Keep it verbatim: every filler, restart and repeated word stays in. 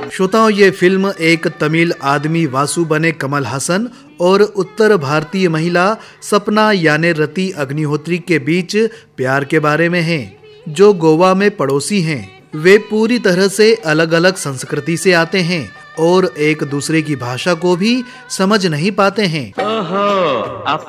श्रोताओं, ये फिल्म एक तमिल आदमी वासु बने कमल हासन और उत्तर भारतीय महिला सपना यानी रति अग्निहोत्री के बीच प्यार के बारे में है, जो गोवा में पड़ोसी हैं। वे पूरी तरह से अलग अलग संस्कृति से आते हैं और एक दूसरे की भाषा को भी समझ नहीं पाते हैं।